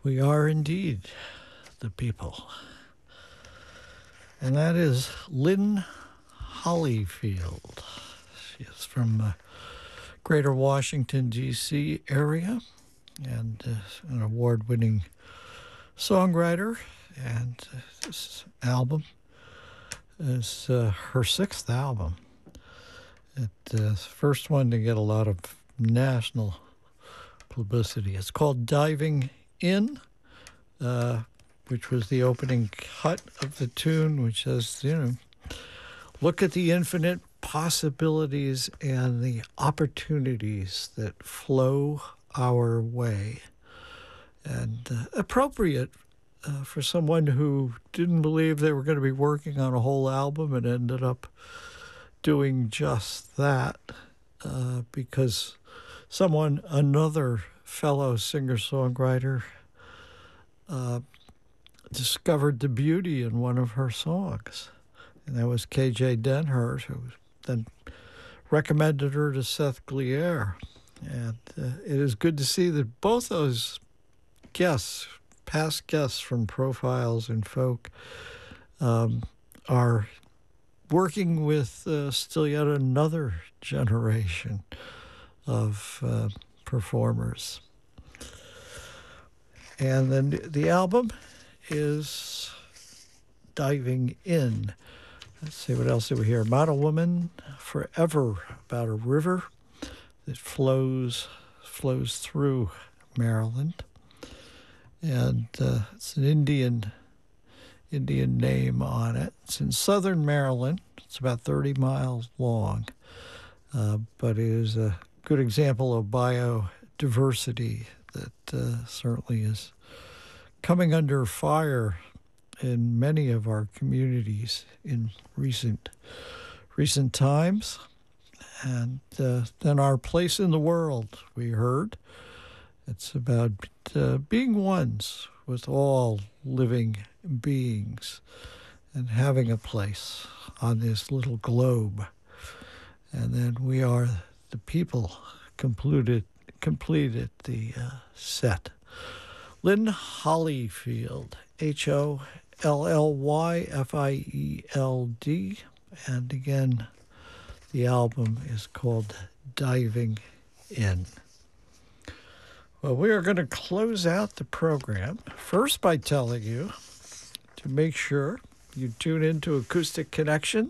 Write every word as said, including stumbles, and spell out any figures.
We are indeed the people. And that is Lynn Hollyfield. She is from the greater Washington, D C area and uh, an award-winning songwriter. And uh, this album is uh, her sixth album. It's uh, the first one to get a lot of national publicity. It's called Diving In, uh, which was the opening cut of the tune, which says, you know, look at the infinite possibilities and the opportunities that flow our way. And uh, appropriate uh, for someone who didn't believe they were going to be working on a whole album and ended up doing just that uh, because someone, another fellow singer-songwriter, uh, discovered the beauty in one of her songs. And that was K J Denhart, who then recommended her to Seth Glier. And uh, it is good to see that both those guests, past guests from Profiles in Folk, um, are working with uh, still yet another generation of uh, performers. And then the album is Diving In. Let's see, what else do we hear? Model Woman, Forever, about a river that flows flows through Maryland. And uh, it's an Indian Indian name on it. It's in southern Maryland. It's about thirty miles long. Uh, but it is a good example of biodiversity that uh, certainly is coming under fire in many of our communities in recent recent times. And uh, then Our Place in the World, we heard. It's about uh, being ones with all living beings and having a place on this little globe. And then We Are the People completed, completed the uh, set. Lynn Hollyfield, H O L L Y F I E L D. And again, the album is called Diving In. Well, we are going to close out the program first by telling you to make sure you tune into Acoustic Connection